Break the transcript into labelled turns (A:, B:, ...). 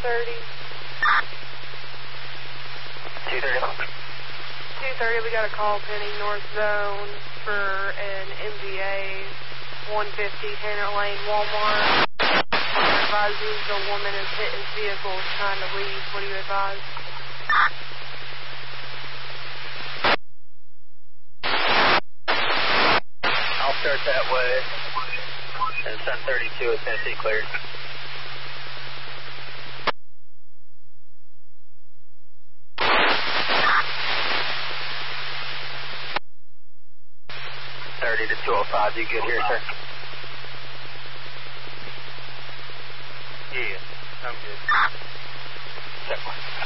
A: 230, we got a call pending North Zone for an MVA 150 Tanner Lane, Walmart. Advises the woman has hit his vehicle, is trying to leave. What do you advise?
B: I'll start that way. And 1032 is Tennessee cleared. To 205, you good here, sir?
C: Yeah, I'm good.
B: Check one.